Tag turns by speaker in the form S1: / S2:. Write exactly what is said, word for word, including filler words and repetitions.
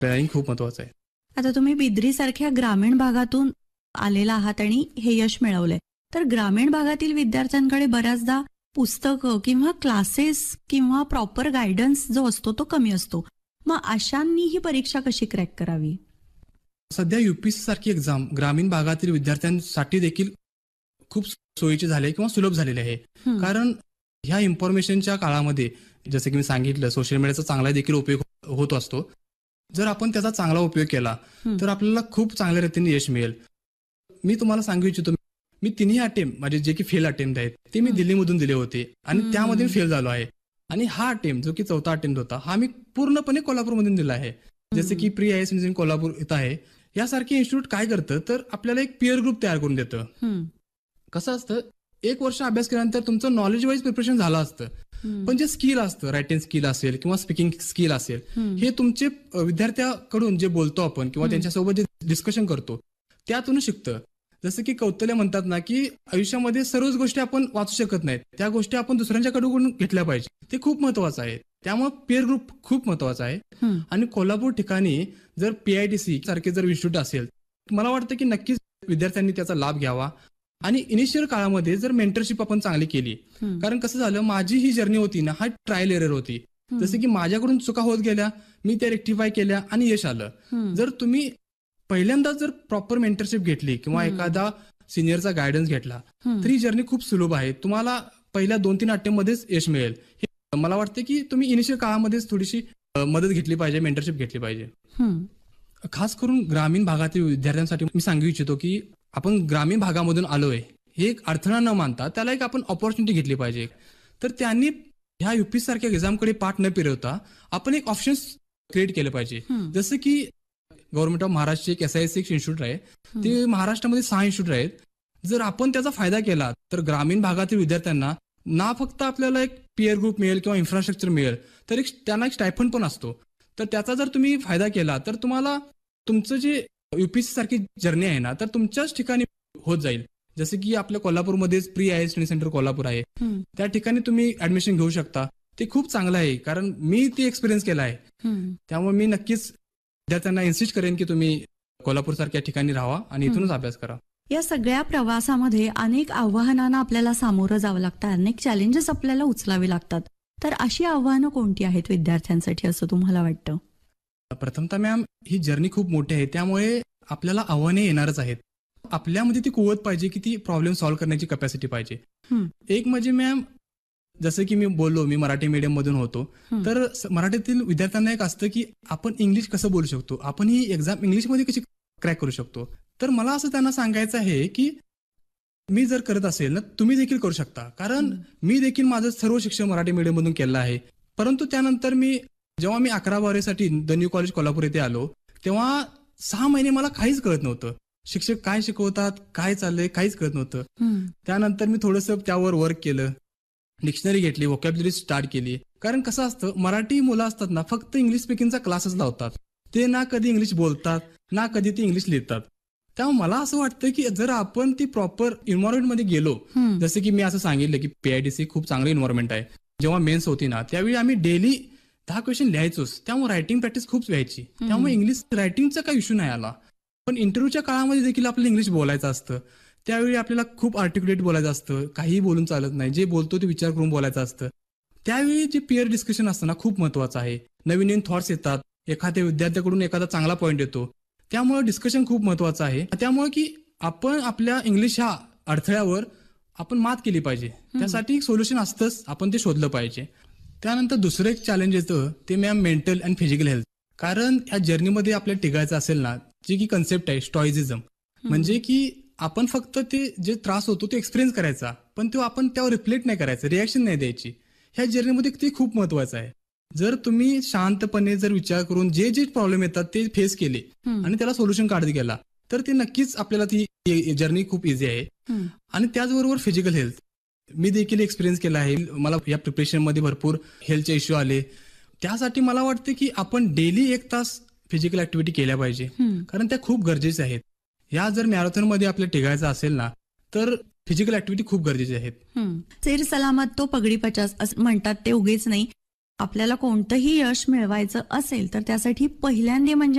S1: Planning खूप महत्वाचं आहे.
S2: आता तुम्ही बिद्री सारख्या ग्रामीण भागातून आलेला आहात आणि हे यश मिळवलंय, तर ग्रामीण भागातील विद्यार्थ्यांकडे बऱ्याचदा पुस्तकं किंवा क्लासेस किंवा प्रॉपर गायडन्स जो असतो तो कमी असतो. मग अशांनी ही परीक्षा कशी क्रॅक करावी?
S1: सध्या युपीएससी सारखी एक्झाम ग्रामीण भागातील विद्यार्थ्यांसाठी देखील खूप सोयीची झाली किंवा सुलभ झालेली आहे. कारण ह्या इन्फॉर्मेशनच्या काळामध्ये जसं की मी सांगितलं, सोशल मीडियाचा चांगला देखील उपयोग होत असतो. जर आपण त्याचा चांगला उपयोग केला तर आपल्याला खूप चांगल्या रीतीने यश मिळेल. मी तुम्हाला सांगू इच्छितो, मी तिन्ही अटेम्प्ट म्हणजे जे की फेल अटेम्प्ट आहेत ते मी दिल्लीमधून दिले होते आणि त्यामध्ये फेल झालो आहे. आणि हा अटेम्प्ट जो की चौथा अटेम्प्ट होता हा मी पूर्णपणे कोल्हापूरमधून दिला आहे. जसं की pre I S engineering Kolhapur इथं आहे. यासारखे इन्स्टिट्यूट काय करतं तर आपल्याला एक पिअर ग्रुप तयार करून देतं. कसं असतं, एक वर्ष अभ्यास केल्यानंतर तुमचं नॉलेज वाईज प्रिपरेशन झालं असतं, पण जे स्किल असतं, रायटिंग स्किल असेल किंवा स्पीकिंग स्किल असेल, हे तुमचे विद्यार्थ्याकडून जे बोलतो आपण किंवा त्यांच्यासोबत जे डिस्कशन करतो त्यातून शिकतं. जसं की कौतल्य म्हणतात ना की आयुष्यामध्ये सर्वच गोष्टी आपण वाचू शकत नाहीत, त्या गोष्टी आपण दुसऱ्यांच्याकडून घेतल्या पाहिजे. ते खूप महत्वाचं आहे. त्यामुळे पिअर ग्रुप खूप महत्वाचा आहे. आणि कोल्हापूर ठिकाणी जर पीआयटीसी सारखे जर इन्स्टिट्यूट असेल, मला वाटतं की नक्कीच विद्यार्थ्यांनी त्याचा लाभ घ्यावा. आणि इनिशियल काळामध्ये जर मेंटरशिप आपण चांगली केली, कारण कसं झालं, माझी ही जर्नी होती ना, हा ट्रायल एरर होती. जसं की माझ्याकडून चुका होत गेल्या, मी त्या रेक्टिफाय केल्या आणि यश आलं. जर तुम्ही पहिल्यांदा जर प्रॉपर मेंटरशिप घेतली किंवा एखादा सिनियरचा गायडन्स घेतला तर ही जर्नी खूप सुलभ आहे. तुम्हाला पहिल्या दोन तीन अटेम्प्ट मध्येच यश मिळेल. मला वाटतं की तुम्ही इनिशियल काळामध्येच थोडीशी मदत घेतली पाहिजे, मेंटरशिप घेतली पाहिजे. खास करून ग्रामीण भागातील विद्यार्थ्यांसाठी मी सांगू इच्छितो की आपण ग्रामीण भागामधून आलोय हे एक अडथळा न मानता त्याला एक आपण ऑपॉर्च्युनिटी घेतली पाहिजे. तर त्यांनी ह्या युपीएससी सारख्या एक्झामकडे पाठ न फिरवता आपण एक ऑप्शन्स क्रिएट केलं पाहिजे. जसं की गव्हर्नमेंट ऑफ महाराष्ट्र एक एस आय एस इन्स्टिट्यूट आहे, ते महाराष्ट्रामध्ये सहा इन्स्टिट्यूट आहेत. जर आपण त्याचा फायदा केला तर ग्रामीण भागातील विद्यार्थ्यांना ना फक्त आपल्याला एक पिअर ग्रुप मिळेल किंवा इन्फ्रास्ट्रक्चर मिळेल, तर एक त्यांना एक स्टायफंड पण असतो. तर त्याचा जर तुम्ही फायदा केला तर तुम्हाला तुमचं जे युपीएससी सारखी जर्नी आहे ना, तर तुमच्याच ठिकाणी होत जाईल. जसं की आपल्या कोल्हापूरमध्येच pre I S study centre Kolhapur आहे, त्या ठिकाणी तुम्ही ऍडमिशन घेऊ शकता. ते खूप चांगलं आहे, कारण मी ते एक्सपिरियन्स केला आहे. त्यामुळे मी नक्कीच विद्यार्थ्यांना इन्सिस्ट करेन की तुम्ही कोल्हापूर सारख्या ठिकाणी राहा आणि इथूनच अभ्यास करा.
S2: या सगळ्या प्रवासामध्ये अनेक आव्हानांना आपल्याला सामोरं जावं लागतं, अनेक चॅलेंजेस आपल्याला उचलावे लागतात. तर अशी आव्हानं कोणती आहेत विद्यार्थ्यांसाठी असं तुम्हाला वाटतं?
S1: प्रथमतः मॅम, ही जर्नी खूप मोठी आहे, त्यामुळे आपल्याला आव्हाने येणारच आहेत. आपल्यामध्ये ती कुवत पाहिजे की ती प्रॉब्लेम सॉल्व्ह करण्याची कॅपॅसिटी पाहिजे. एक म्हणजे मॅम, जसं की मी बोललो, मी मराठी मीडियम मधून होतो, तर मराठीतील विद्यार्थ्यांना एक असतं की आपण इंग्लिश कसं बोलू शकतो, आपण ही एक्झाम इंग्लिशमध्ये कशी क्रॅक करू शकतो. तर मला असं त्यांना सांगायचं आहे की मी जर करत असेल ना, तुम्ही देखील करू शकता. कारण मी देखील माझं सर्व शिक्षण मराठी मीडियम मधून केलं आहे. परंतु त्यानंतर मी जेव्हा मी अकरा बारावीसाठी द न्यू कॉलेज कोल्हापूर येथे आलो, तेव्हा सहा महिने मला काहीच कळत नव्हतं. शिक्षक काय शिकवतात, काय चाललंय, काहीच कळत नव्हतं. त्यानंतर मी थोडंसं त्यावर वर्क केलं, डिक्शनरी घेतली, व्होकॅब्युलरी स्टार्ट केली. कारण कसं असतं, मराठी मुलं असतात ना, फक्त इंग्लिश स्पीकिंगचा क्लासेस लावतात. ते ना कधी इंग्लिश बोलतात ना कधी ती इंग्लिश लिहितात. त्यामुळे मला असं वाटतं की जर आपण ती प्रॉपर एन्व्हायरमेंट मध्ये गेलो, जसं की मी असं सांगितलं की पीआयडीसी खूप चांगलं एन्व्हायरमेंट आहे. जेव्हा मेन्स होती ना, त्यावेळी आम्ही डेली दहा क्वेश्चन लिहायचोच, त्यामुळे रायटिंग प्रॅक्टिस खूप व्हायची. त्यामुळे इंग्लिश रायटिंगचा काही इश्यू नाही आला. पण इंटरव्ह्यूच्या काळामध्ये देखील आपल्याला इंग्लिश बोलायचं असतं. त्यावेळी आपल्याला खूप आर्टिक्युलेट बोलायचं असतं, काही बोलून चालत नाही, जे बोलतो ते विचार करून बोलायचं असतं. त्यावेळी जे पिअर डिस्कशन असतं ना, खूप महत्वाचं आहे. नवीन नवीन थॉट्स येतात, एखाद्या विद्यार्थ्याकडून एखादा चांगला पॉईंट येतो, त्यामुळे डिस्कशन खूप महत्वाचं आहे. त्यामुळे की आपण आपल्या इंग्लिश ह्या अडथळ्यावर आपण मात केली पाहिजे. त्यासाठी एक सोल्युशन असतंच, आपण ते शोधलं पाहिजे. त्यानंतर दुसरं एक चॅलेंज येतं ते ma'am mental and physical health. कारण या जर्नीमध्ये आपल्याला टिकायचं असेल ना, जी की कन्सेप्ट आहे स्टॉइझिझम, म्हणजे की आपण फक्त ते जे त्रास होतो ते एक्सपिरियन्स करायचा, पण तो आपण त्यावर रिफ्लेक्ट नाही करायचं, रिॲक्शन नाही द्यायची. ह्या जर्नीमध्ये ते खूप महत्वाचं आहे. जर तुम्ही शांतपणे जर विचार करून जे जे प्रॉब्लेम येतात ते फेस केले आणि त्याला सोल्युशन काढत गेला, तर ते नक्कीच आपल्याला ती जर्नी खूप इझी आहे. आणि त्याचबरोबर फिजिकल हेल्थ मी देखील एक्सपिरियन्स केला आहे. मला या प्रिपरेशन मध्ये भरपूर हेल्थचे इश्यू आले. त्यासाठी मला वाटतं की आपण डेली एक तास फिजिकल ऍक्टिव्हिटी केल्या पाहिजे, कारण त्या खूप गरजेच्या आहेत. या जर मॅरेथॉन मध्ये आपल्याला टिकायचं असेल ना, तर फिजिकल ऍक्टिव्हिटी खूप गरजेची आहेत.
S2: सिर सलामत तो पगडी पचास म्हणतात ते उगीच नाही. आपल्याला कोणतंही यश मिळवायचं असेल तर त्यासाठी पहिल्यांदा म्हणजे